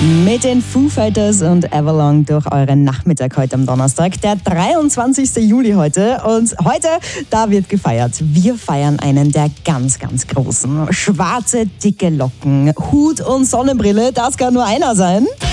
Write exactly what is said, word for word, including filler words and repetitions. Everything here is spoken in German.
Mit den Foo Fighters und Everlong durch euren Nachmittag heute am Donnerstag, der dreiundzwanzigsten Juli heute. Und heute, da wird gefeiert. Wir feiern einen der ganz, ganz Großen. Schwarze, dicke Locken, Hut und Sonnenbrille, das kann nur einer sein.